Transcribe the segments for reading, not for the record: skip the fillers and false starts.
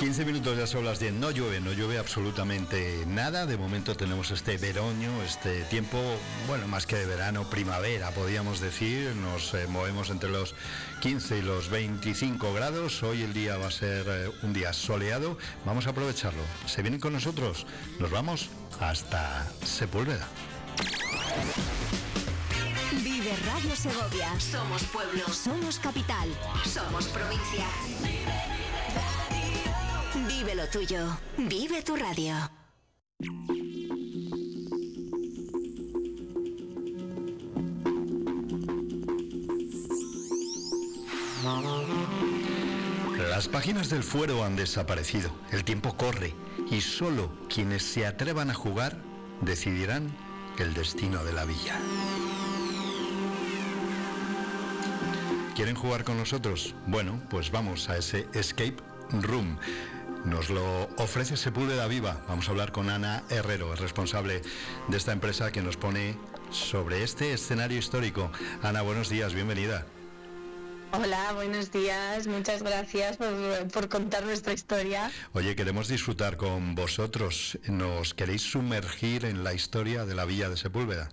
15 minutos, ya son las 10. No llueve absolutamente nada. De momento tenemos este veroño, este tiempo, bueno, más que de verano, primavera, podríamos decir. Nos movemos entre los 15 y los 25 grados. Hoy el día va a ser un día soleado. Vamos a aprovecharlo. ¿Se vienen con nosotros? Nos vamos hasta Sepúlveda. Vive Radio Segovia. Somos pueblo. Somos capital. Somos provincia. Vive lo tuyo. Vive tu radio. Las páginas del fuero han desaparecido. El tiempo corre y solo quienes se atrevan a jugar decidirán el destino de la villa. ¿Quieren jugar con nosotros? Bueno, pues vamos a ese escape room. Nos lo ofrece Sepúlveda Viva. Vamos a hablar con Ana Herrero, responsable de esta empresa que nos pone sobre este escenario histórico. Ana, buenos días, bienvenida. Hola, buenos días, muchas gracias por contar nuestra historia. Oye, queremos disfrutar con vosotros. ¿Nos queréis sumergir en la historia de la villa de Sepúlveda?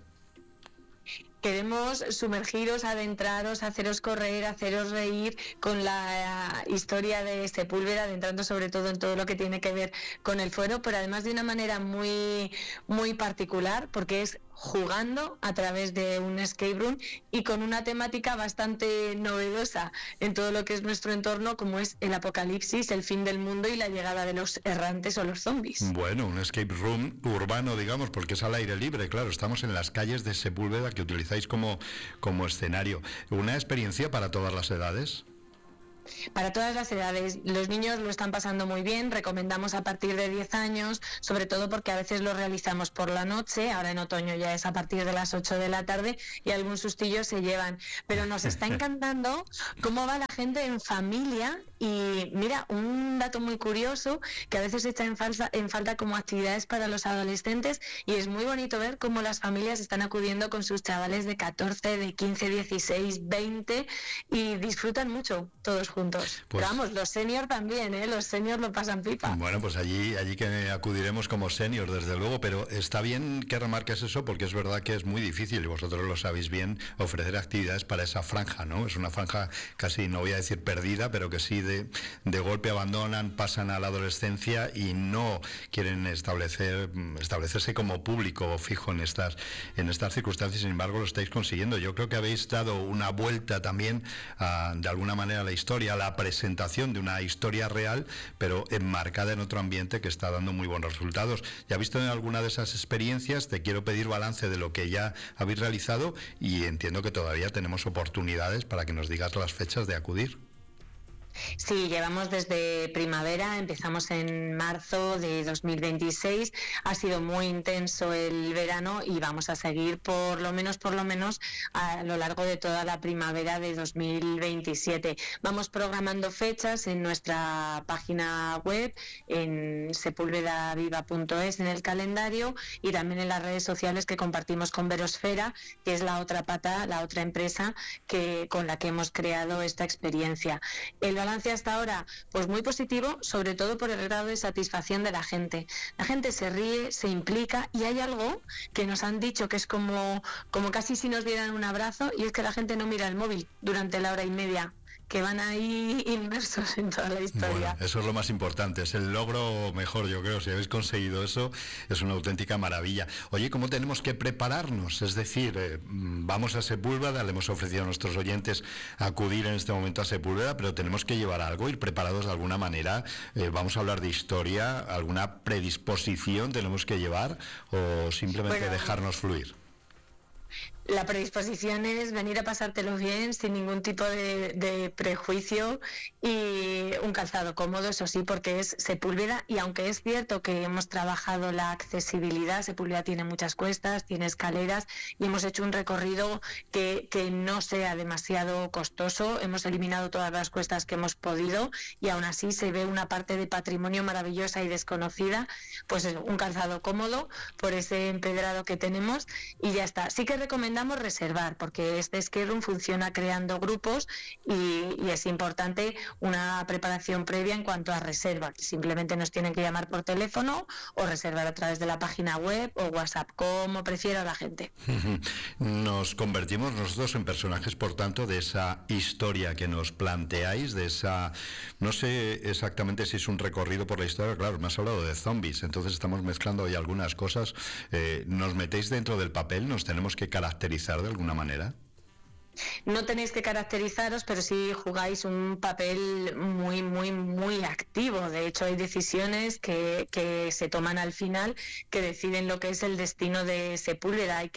Queremos sumergiros, adentraros, haceros correr, haceros reír con la historia de Sepúlveda, adentrando sobre todo en todo lo que tiene que ver con el fuero, pero además de una manera muy, muy particular, porque es jugando a través de un escape room y con una temática bastante novedosa en todo lo que es nuestro entorno, como es el apocalipsis, el fin del mundo y la llegada de los errantes o los zombies. Bueno, un escape room urbano, digamos, porque es al aire libre, claro, estamos en las calles de Sepúlveda que utilizáis como escenario. ¿Una experiencia para todas las edades? Para todas las edades, los niños lo están pasando muy bien, recomendamos a partir de 10 años, sobre todo porque a veces lo realizamos por la noche, ahora en otoño ya es a partir de las 8 de la tarde y algún sustillo se llevan, pero nos está encantando cómo va la gente en familia y mira, un dato muy curioso que a veces echa en falta como actividades para los adolescentes y es muy bonito ver cómo las familias están acudiendo con sus chavales de 14, de 15, 16, 20 y disfrutan mucho todos juntos. Pues, pero vamos, los seniors también, los seniors lo pasan pipa. Bueno, pues allí que acudiremos como seniors, desde luego, pero está bien que remarques eso porque es verdad que es muy difícil, y vosotros lo sabéis bien, ofrecer actividades para esa franja, ¿no? Es una franja casi, no voy a decir perdida, pero que sí de golpe abandonan, pasan a la adolescencia y no quieren establecerse como público fijo en estas circunstancias. Sin embargo, lo estáis consiguiendo. Yo creo que habéis dado una vuelta también de alguna manera a la historia, la presentación de una historia real, pero enmarcada en otro ambiente que está dando muy buenos resultados. Ya visto en alguna de esas experiencias, te quiero pedir balance de lo que ya habéis realizado y entiendo que todavía tenemos oportunidades para que nos digas las fechas de acudir. Sí, llevamos desde primavera, empezamos en marzo de 2026, ha sido muy intenso el verano y vamos a seguir por lo menos a lo largo de toda la primavera de 2027. Vamos programando fechas en nuestra página web, en sepulvedaviva.es, en el calendario y también en las redes sociales que compartimos con Verosfera, que es la otra pata, la otra empresa con la que hemos creado esta experiencia. El balance hasta ahora, pues muy positivo, sobre todo por el grado de satisfacción de la gente. La gente se ríe, se implica y hay algo que nos han dicho que es como casi si nos dieran un abrazo y es que la gente no mira el móvil durante la hora y media, que van ahí inmersos en toda la historia. Bueno, eso es lo más importante, es el logro mejor, yo creo. Si habéis conseguido eso, es una auténtica maravilla. Oye, ¿cómo tenemos que prepararnos? Es decir, vamos a Sepúlveda, le hemos ofrecido a nuestros oyentes acudir en este momento a Sepúlveda, pero tenemos que llevar algo, ir preparados de alguna manera. Vamos a hablar de historia, ¿alguna predisposición tenemos que llevar o simplemente dejarnos fluir? La predisposición es venir a pasártelo bien sin ningún tipo de prejuicio y un calzado cómodo, eso sí, porque es Sepúlveda y aunque es cierto que hemos trabajado la accesibilidad, Sepúlveda tiene muchas cuestas, tiene escaleras y hemos hecho un recorrido que no sea demasiado costoso, hemos eliminado todas las cuestas que hemos podido y aún así se ve una parte de patrimonio maravillosa y desconocida, pues un calzado cómodo por ese empedrado que tenemos y ya está. Sí que recomendamos recomendamos reservar, porque este escape room funciona creando grupos y es importante una preparación previa en cuanto a reserva, que simplemente nos tienen que llamar por teléfono o reservar a través de la página web o WhatsApp, como prefiera la gente. Nos convertimos nosotros en personajes, por tanto, de esa historia que nos planteáis, de esa... No sé exactamente si es un recorrido por la historia, claro, me has hablado de zombies, entonces estamos mezclando hoy algunas cosas. ¿Nos metéis dentro del papel? ¿Nos tenemos que caracterizar de alguna manera? No tenéis que caracterizaros, pero sí jugáis un papel muy, muy, muy activo. De hecho, hay decisiones que se toman al final que deciden lo que es el destino de Sepúlveda. Hay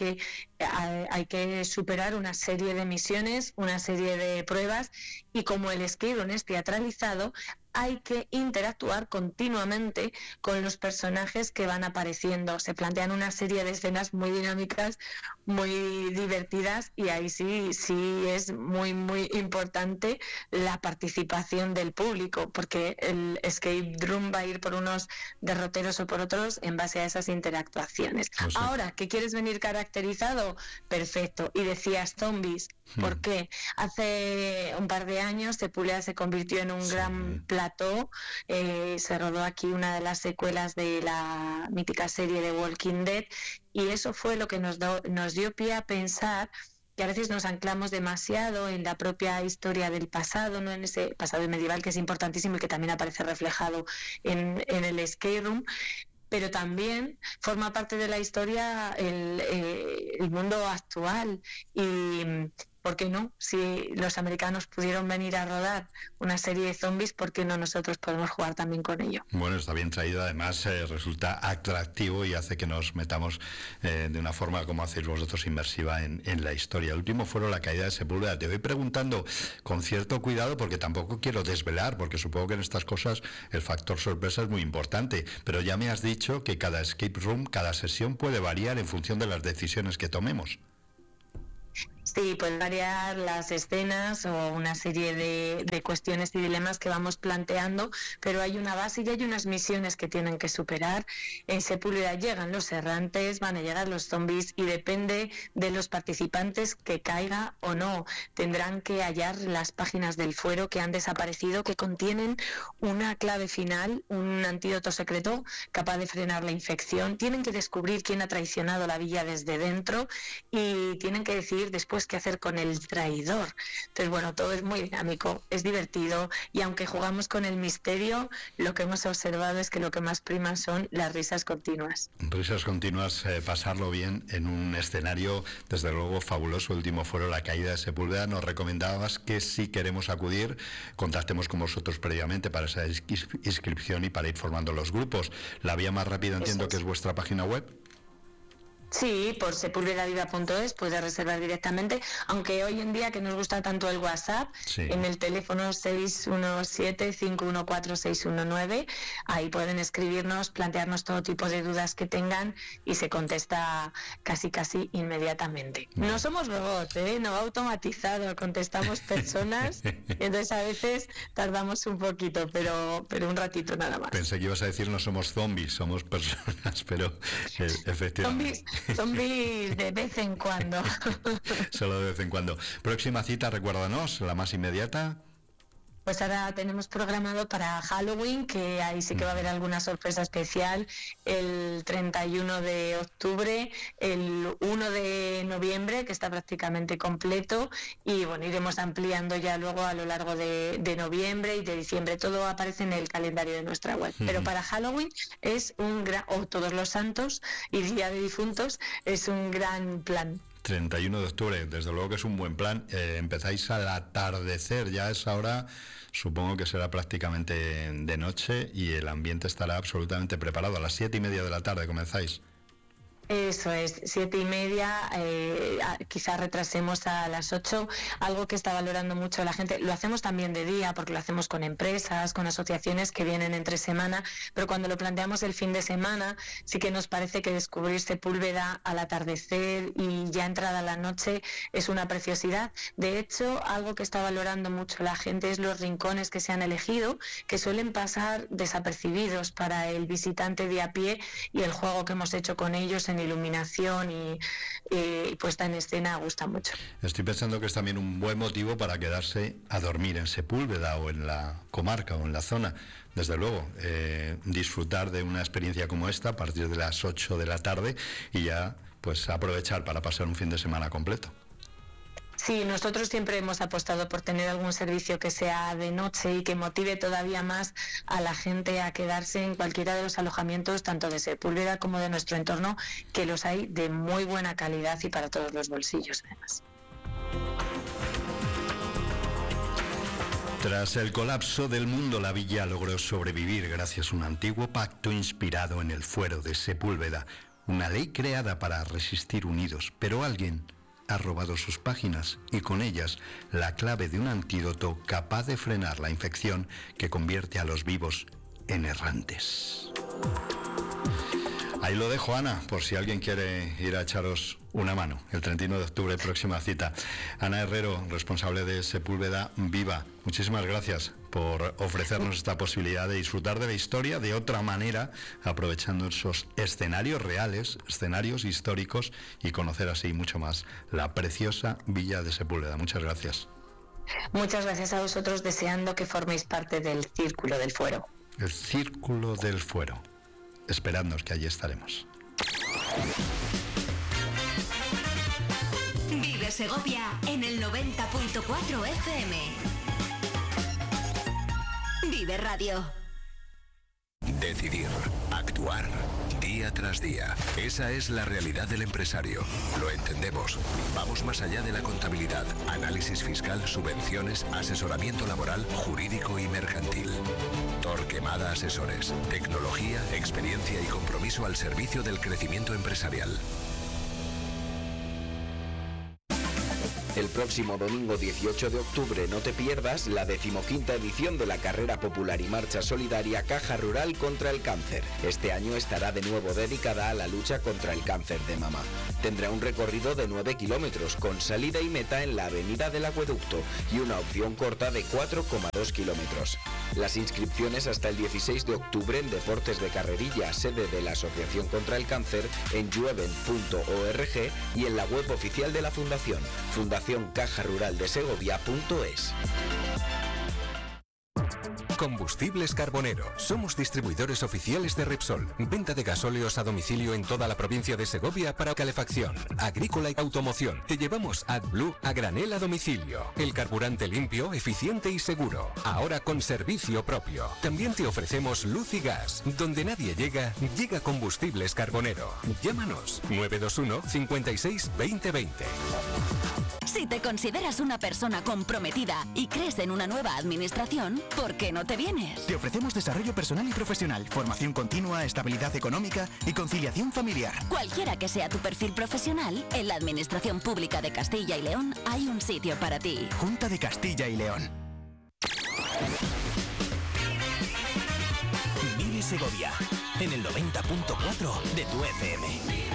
que superar una serie de misiones, una serie de pruebas, y como el escape room es teatralizado, hay que interactuar continuamente con los personajes que van apareciendo. Se plantean una serie de escenas muy dinámicas, muy divertidas, y ahí sí es muy, muy importante la participación del público, porque el escape room va a ir por unos derroteros o por otros en base a esas interactuaciones. O sea, ahora, ¿que quieres venir caracterizado? Perfecto. Y decías zombies. ¿Por qué? Hace un par de años Sepúlveda se convirtió en un gran plató. Se rodó aquí una de las secuelas de la mítica serie de Walking Dead, y eso fue lo que nos dio pie a pensar que a veces nos anclamos demasiado en la propia historia del pasado, no en ese pasado medieval que es importantísimo y que también aparece reflejado en el escape room, pero también forma parte de la historia el mundo actual. Y ¿por qué no? Si los americanos pudieron venir a rodar una serie de zombies, ¿por qué no nosotros podemos jugar también con ello? Bueno, está bien traído, además resulta atractivo y hace que nos metamos de una forma, como hacéis vosotros, inmersiva en la historia. El último fue La caída de Sepúlveda. Te voy preguntando con cierto cuidado, porque tampoco quiero desvelar, porque supongo que en estas cosas el factor sorpresa es muy importante, pero ya me has dicho que cada escape room, cada sesión puede variar en función de las decisiones que tomemos. Sí, pueden variar las escenas o una serie de cuestiones y dilemas que vamos planteando, pero hay una base y hay unas misiones que tienen que superar. En Sepúlveda llegan los errantes, van a llegar los zombies, y depende de los participantes que caiga o no. Tendrán que hallar las páginas del fuero que han desaparecido, que contienen una clave final, un antídoto secreto capaz de frenar la infección. Tienen que descubrir quién ha traicionado la villa desde dentro y tienen que decidir después qué hacer con el traidor. Entonces, bueno, todo es muy dinámico, es divertido, y aunque jugamos con el misterio, lo que hemos observado es que lo que más prima son las risas continuas. Risas continuas, pasarlo bien en un escenario, desde luego, fabuloso. El último foro, La caída de Sepúlveda. Nos recomendabas que si queremos acudir, contactemos con vosotros previamente para esa inscripción y para ir formando los grupos. La vía más rápida, entiendo que es vuestra página web. Sí, por sepulvedaviva.es puedes reservar directamente, aunque hoy en día, que nos gusta tanto el WhatsApp, sí, en el teléfono 617-514-619, ahí pueden escribirnos, plantearnos todo tipo de dudas que tengan y se contesta casi inmediatamente. Bueno. No somos robots, no va automatizado, contestamos personas, entonces a veces tardamos un poquito, pero un ratito nada más. Pensé que ibas a decir no somos zombies, somos personas, pero efectivamente. Zombies de vez en cuando. Solo de vez en cuando. Próxima cita, recuérdanos, la más inmediata. Pues ahora tenemos programado para Halloween, que ahí sí que va a haber alguna sorpresa especial, el 31 de octubre, el 1 de noviembre, que está prácticamente completo, y bueno, iremos ampliando ya luego a lo largo de noviembre y de diciembre. Todo aparece en el calendario de nuestra web. Pero para Halloween es un gran, o Todos los Santos y Día de Difuntos, es un gran plan. 31 de octubre, desde luego que es un buen plan. Empezáis al atardecer, ya es ahora, supongo que será prácticamente de noche y el ambiente estará absolutamente preparado. A las 7:30 de la tarde comenzáis. Eso es, 7:30, quizás retrasemos a las 8, algo que está valorando mucho la gente. Lo hacemos también de día, porque lo hacemos con empresas, con asociaciones que vienen entre semana, pero cuando lo planteamos el fin de semana, sí que nos parece que descubrir Sepúlveda al atardecer y ya entrada la noche es una preciosidad. De hecho, algo que está valorando mucho la gente es los rincones que se han elegido, que suelen pasar desapercibidos para el visitante de a pie, y el juego que hemos hecho con ellos en en iluminación y puesta en escena gusta mucho. Estoy pensando que es también un buen motivo para quedarse a dormir en Sepúlveda o en la comarca o en la zona. Desde luego, disfrutar de una experiencia como esta a partir de las 8 de la tarde y ya pues aprovechar para pasar un fin de semana completo. Sí, nosotros siempre hemos apostado por tener algún servicio que sea de noche y que motive todavía más a la gente a quedarse en cualquiera de los alojamientos, tanto de Sepúlveda como de nuestro entorno, que los hay de muy buena calidad y para todos los bolsillos, además. Tras el colapso del mundo, la villa logró sobrevivir gracias a un antiguo pacto inspirado en el fuero de Sepúlveda, una ley creada para resistir unidos, pero alguien ha robado sus páginas y con ellas la clave de un antídoto capaz de frenar la infección que convierte a los vivos en errantes. Ahí lo dejo, Ana, por si alguien quiere ir a echaros una mano. El 31 de octubre, próxima cita. Ana Herrero, responsable de Sepúlveda Viva, muchísimas gracias por ofrecernos esta posibilidad de disfrutar de la historia de otra manera, aprovechando esos escenarios reales, escenarios históricos, y conocer así mucho más la preciosa villa de Sepúlveda. Muchas gracias. Muchas gracias a vosotros, deseando que forméis parte del Círculo del Fuero. El Círculo del Fuero. Esperadnos, que allí estaremos. Vive Segovia en el 90.4 FM. Vive Radio. Decidir, actuar, día tras día. Esa es la realidad del empresario. Lo entendemos. Vamos más allá de la contabilidad, análisis fiscal, subvenciones, asesoramiento laboral, jurídico y mercantil. Torquemada Asesores. Tecnología, experiencia y compromiso al servicio del crecimiento empresarial. El próximo domingo 18 de octubre no te pierdas la 15ª edición de la carrera popular y marcha solidaria Caja Rural contra el Cáncer. Este año estará de nuevo dedicada a la lucha contra el cáncer de mama. Tendrá un recorrido de 9 kilómetros con salida y meta en la Avenida del Acueducto y una opción corta de 4,2 kilómetros. Las inscripciones hasta el 16 de octubre en Deportes de Carrerilla, sede de la Asociación contra el Cáncer, en jueven.org y en la web oficial de la Fundación, fundacioncajaruraldesegovia.es. Combustibles Carbonero. Somos distribuidores oficiales de Repsol. Venta de gasóleos a domicilio en toda la provincia de Segovia para calefacción, agrícola y automoción. Te llevamos AdBlue a granel a domicilio. El carburante limpio, eficiente y seguro. Ahora con servicio propio. También te ofrecemos luz y gas. Donde nadie llega, llega Combustibles Carbonero. Llámanos 921 56 2020. Si te consideras una persona comprometida y crees en una nueva administración, ¿por qué no te vienes? Te ofrecemos desarrollo personal y profesional, formación continua, estabilidad económica y conciliación familiar. Cualquiera que sea tu perfil profesional, en la Administración Pública de Castilla y León hay un sitio para ti. Junta de Castilla y León. Vive Segovia en el 90.4 de tu FM.